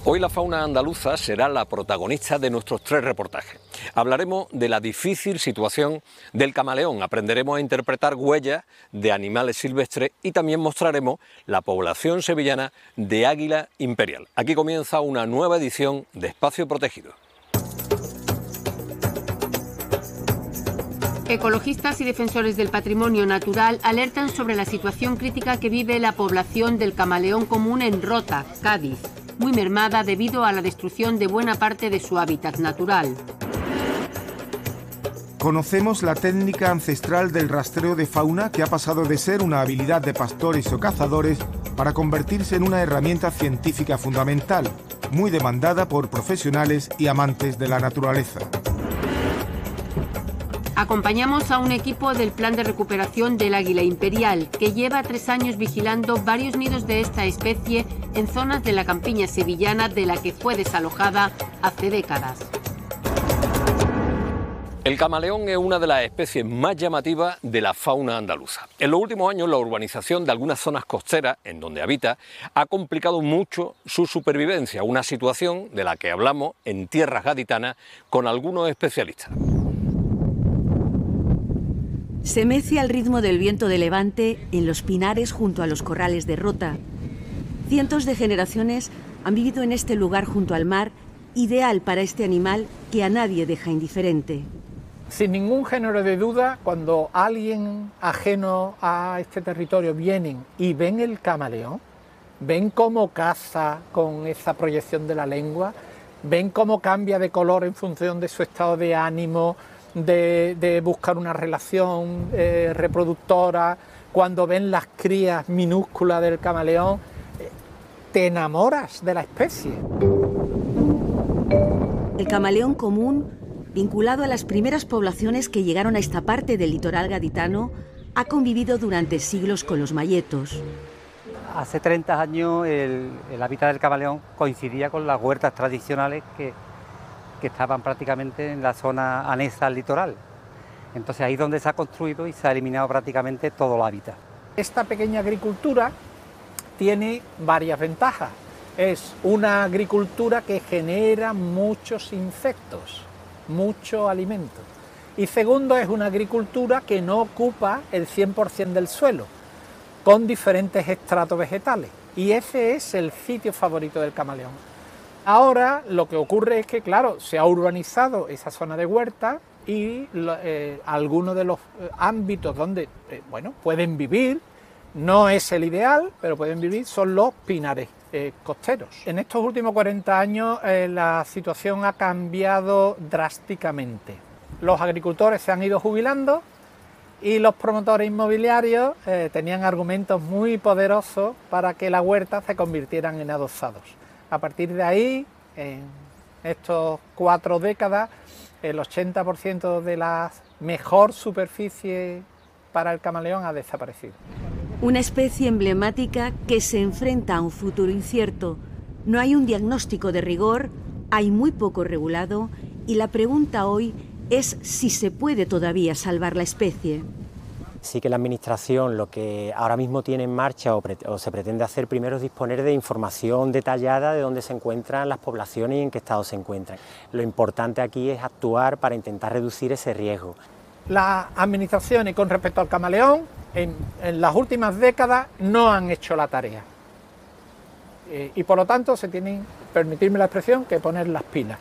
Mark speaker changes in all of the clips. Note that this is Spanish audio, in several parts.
Speaker 1: Hoy la fauna andaluza será la protagonista de nuestros 3 reportajes. Hablaremos de la difícil situación del camaleón, aprenderemos a interpretar huellas de animales silvestres y también mostraremos la población sevillana de águila imperial. Aquí comienza una nueva edición de Espacio Protegido.
Speaker 2: Ecologistas y defensores del patrimonio natural alertan sobre la situación crítica que vive la población del camaleón común en Rota, Cádiz, muy mermada debido a la destrucción de buena parte de su hábitat natural.
Speaker 3: Conocemos la técnica ancestral del rastreo de fauna que ha pasado de ser una habilidad de pastores o cazadores para convertirse en una herramienta científica fundamental, muy demandada por profesionales y amantes de la naturaleza.
Speaker 2: Acompañamos a un equipo del Plan de Recuperación del Águila Imperial, que lleva 3 años vigilando varios nidos de esta especie en zonas de la campiña sevillana de la que fue desalojada hace décadas.
Speaker 1: El camaleón es una de las especies más llamativas de la fauna andaluza. En los últimos años, la urbanización de algunas zonas costeras en donde habita ha complicado mucho su supervivencia, una situación de la que hablamos en tierras gaditanas con algunos especialistas.
Speaker 4: Se mece al ritmo del viento de levante en los pinares junto a los corrales de Rota. Cientos de generaciones han vivido en este lugar junto al mar, ideal para este animal que a nadie deja indiferente.
Speaker 5: Sin ningún género de duda, cuando alguien ajeno a este territorio vienen y ven el camaleón, ven cómo caza con esa proyección de la lengua, ven cómo cambia de color en función de su estado de ánimo, de buscar una relación reproductora, cuando ven las crías minúsculas del camaleón, te enamoras de la especie.
Speaker 4: El camaleón común, vinculado a las primeras poblaciones que llegaron a esta parte del litoral gaditano, ha convivido durante siglos con los mayetos.
Speaker 6: Hace 30 años el hábitat del camaleón coincidía con las huertas tradicionales que estaban prácticamente en la zona anexa al litoral. Entonces ahí es donde se ha construido y se ha eliminado prácticamente todo el hábitat.
Speaker 5: Esta pequeña agricultura tiene varias ventajas. Es una agricultura que genera muchos insectos, mucho alimento. Y segundo, es una agricultura que no ocupa el 100% del suelo, con diferentes estratos vegetales. Y ese es el sitio favorito del camaleón. Ahora lo que ocurre es que, claro, se ha urbanizado esa zona de huerta y algunos de los ámbitos donde pueden vivir, no es el ideal, pero pueden vivir, son los pinares costeros. En estos últimos 40 años la situación ha cambiado drásticamente. Los agricultores se han ido jubilando y los promotores inmobiliarios tenían argumentos muy poderosos para que las huertas se convirtieran en adosados. A partir de ahí, en estas 4 décadas, el 80% de la mejor superficie para el camaleón ha desaparecido.
Speaker 4: Una especie emblemática que se enfrenta a un futuro incierto. No hay un diagnóstico de rigor, hay muy poco regulado y la pregunta hoy es si se puede todavía salvar la especie.
Speaker 7: Sí que la Administración lo que ahora mismo tiene en marcha o se pretende hacer primero es disponer de información detallada de dónde se encuentran las poblaciones y en qué estado se encuentran. Lo importante aquí es actuar para intentar reducir ese riesgo.
Speaker 5: Las administraciones con respecto al camaleón en las últimas décadas no han hecho la tarea. Y por lo tanto se tienen, permitirme la expresión, que poner las pilas.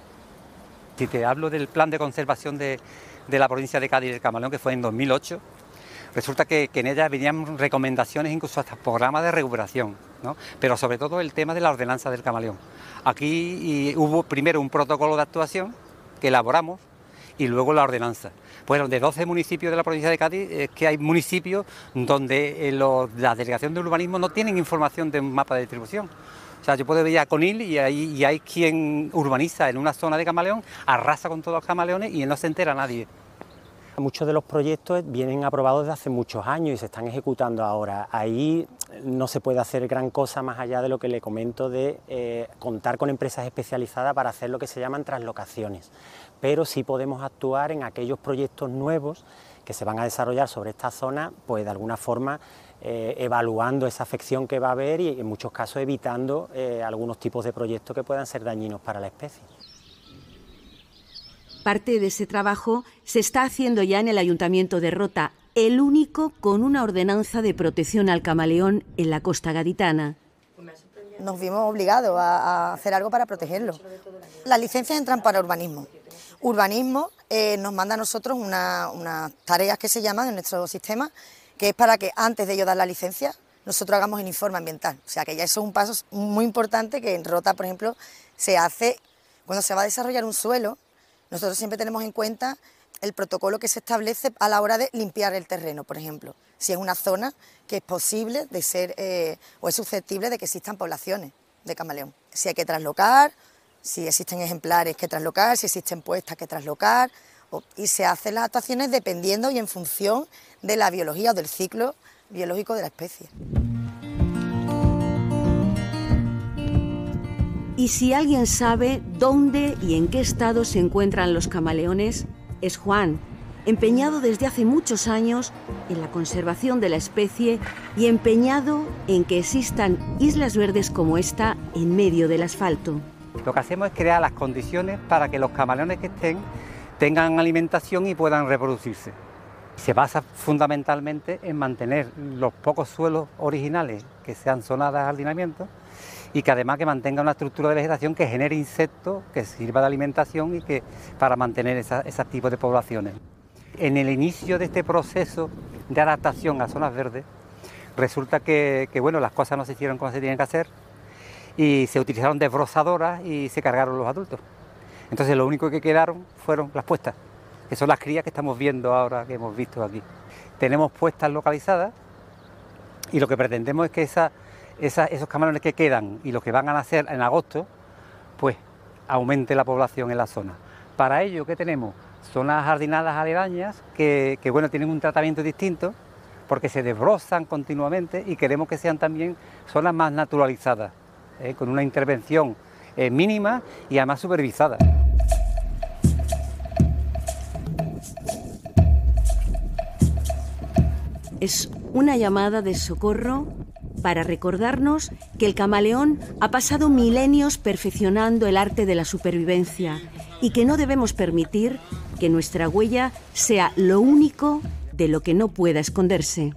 Speaker 6: Si te hablo del plan de conservación de la provincia de Cádiz del camaleón, que fue en 2008, resulta que en ella venían recomendaciones, incluso hasta programas de recuperación, ¿no? Pero sobre todo el tema de la ordenanza del camaleón. Aquí hubo primero un protocolo de actuación que elaboramos y luego la ordenanza. Pues de 12 municipios de la provincia de Cádiz, es que hay municipios donde la delegación de urbanismo no tienen información de un mapa de distribución. O sea, yo puedo ir a Conil y hay quien urbaniza en una zona de camaleón, arrasa con todos los camaleones y no se entera nadie.
Speaker 7: Muchos de los proyectos vienen aprobados desde hace muchos años y se están ejecutando ahora. Ahí no se puede hacer gran cosa más allá de lo que le comento de contar con empresas especializadas para hacer lo que se llaman translocaciones. Pero sí podemos actuar en aquellos proyectos nuevos que se van a desarrollar sobre esta zona, pues de alguna forma evaluando esa afección que va a haber y en muchos casos evitando algunos tipos de proyectos que puedan ser dañinos para la especie.
Speaker 4: Parte de ese trabajo se está haciendo ya en el Ayuntamiento de Rota, el único con una ordenanza de protección al camaleón en la costa gaditana.
Speaker 8: Nos vimos obligados a hacer algo para protegerlo. Las licencias entran para urbanismo. Urbanismo nos manda a nosotros unas tareas que se llaman en nuestro sistema, que es para que antes de ellos dar la licencia, nosotros hagamos el informe ambiental. O sea que ya eso es un paso muy importante que en Rota, por ejemplo, se hace cuando se va a desarrollar un suelo. Nosotros siempre tenemos en cuenta el protocolo que se establece a la hora de limpiar el terreno, por ejemplo. Si es una zona que es posible de ser o es susceptible de que existan poblaciones de camaleón. Si hay que traslocar, si existen ejemplares que traslocar, si existen puestas que traslocar, y se hacen las actuaciones dependiendo y en función de la biología o del ciclo biológico de la especie.
Speaker 4: Y si alguien sabe dónde y en qué estado se encuentran los camaleones, es Juan, empeñado desde hace muchos años en la conservación de la especie y empeñado en que existan islas verdes como esta en medio del asfalto.
Speaker 6: Lo que hacemos es crear las condiciones para que los camaleones que estén tengan alimentación y puedan reproducirse. Se basa fundamentalmente en mantener los pocos suelos originales que sean zonas de ajardinamiento y que además que mantenga una estructura de vegetación que genere insectos, que sirva de alimentación y que para mantener esos tipos de poblaciones. En el inicio de este proceso de adaptación a zonas verdes, resulta que bueno, las cosas no se hicieron como se tienen que hacer y se utilizaron desbrozadoras y se cargaron los adultos. Entonces lo único que quedaron fueron las puestas, que son las crías que estamos viendo ahora, que hemos visto aquí. Tenemos puestas localizadas y lo que pretendemos es que esos camaleones que quedan y los que van a nacer en agosto, pues aumente la población en la zona. Para ello, ¿qué tenemos? Zonas jardinadas aledañas que bueno, tienen un tratamiento distinto porque se desbrozan continuamente y queremos que sean también zonas más naturalizadas, con una intervención mínima y además supervisada.
Speaker 4: Es una llamada de socorro para recordarnos que el camaleón ha pasado milenios perfeccionando el arte de la supervivencia y que no debemos permitir que nuestra huella sea lo único de lo que no pueda esconderse.